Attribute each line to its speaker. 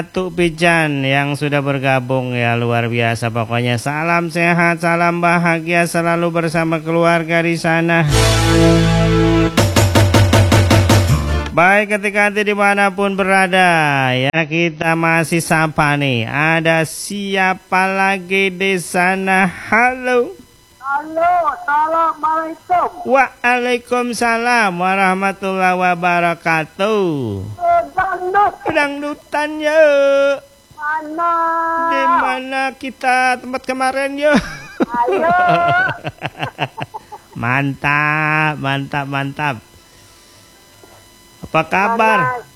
Speaker 1: Atuk Pijan yang sudah bergabung ya, luar biasa pokoknya. Salam sehat, salam bahagia selalu bersama keluarga di sana. Baik, ketika nanti dimanapun berada ya, kita masih sapa nih. Ada siapa lagi di sana? Halo.
Speaker 2: Halo, assalamualaikum.
Speaker 1: Waalaikumsalam warahmatullahi wabarakatuh.
Speaker 2: Dangdut
Speaker 1: Dangdutan yuk.
Speaker 2: mana?
Speaker 1: Di mana kita tempat kemarin yuk?
Speaker 2: Ayo.
Speaker 1: Mantap, mantap, mantap. Apa kabar?